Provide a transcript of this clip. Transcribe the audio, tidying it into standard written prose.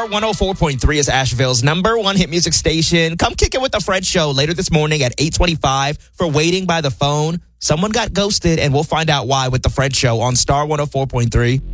Star 104.3 is Asheville's number one hit music station. Come kick it with the Fred Show later this morning at 8:25 for Waiting by the Phone. Someone got ghosted, and we'll find out why with the Fred Show on Star 104.3.